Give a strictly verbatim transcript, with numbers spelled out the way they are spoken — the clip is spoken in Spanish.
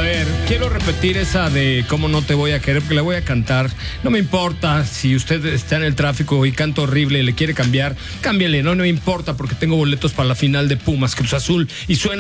ver, quiero repetir esa de cómo no te voy a querer, porque la voy a cantar. No me importa si usted está en el tráfico y canta horrible y le quiere cambiar, cámbiale, no, no me importa, porque tengo boletos para la final de Pumas Cruz Azul y suena